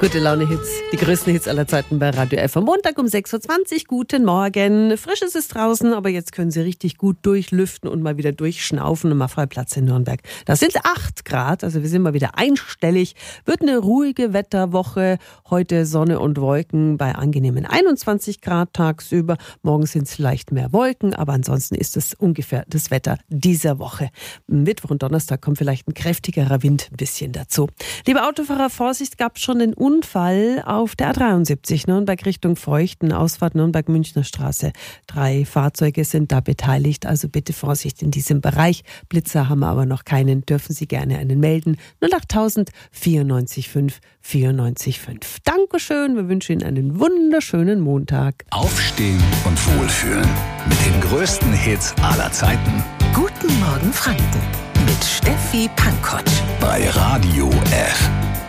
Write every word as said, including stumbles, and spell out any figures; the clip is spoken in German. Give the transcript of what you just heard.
Gute Laune-Hits, die größten Hits aller Zeiten bei Radio F. Am Montag um sechs Uhr zwanzig. Guten Morgen. Frisch ist es draußen, aber jetzt können Sie richtig gut durchlüften und mal wieder durchschnaufen und mal frei Platz in Nürnberg. Das sind acht Grad, also wir sind mal wieder einstellig. Wird eine ruhige Wetterwoche. Heute Sonne und Wolken bei angenehmen einundzwanzig Grad tagsüber. Morgen sind es vielleicht mehr Wolken, aber ansonsten ist es ungefähr das Wetter dieser Woche. Mittwoch und Donnerstag kommt vielleicht ein kräftigerer Wind ein bisschen dazu. Liebe Autofahrer, Vorsicht, gab schon den Unfall auf der A dreiundsiebzig Nürnberg Richtung Feuchten, Ausfahrt Nürnberg-Münchner Straße. Drei Fahrzeuge sind da beteiligt, also bitte Vorsicht in diesem Bereich. Blitzer haben wir aber noch keinen, dürfen Sie gerne einen melden. null achttausend vierundneunzig fünf vierundneunzig fünf. Dankeschön, wir wünschen Ihnen einen wunderschönen Montag. Aufstehen und wohlfühlen mit den größten Hits aller Zeiten. Guten Morgen Franken mit Steffi Pankotsch Bei Radio F.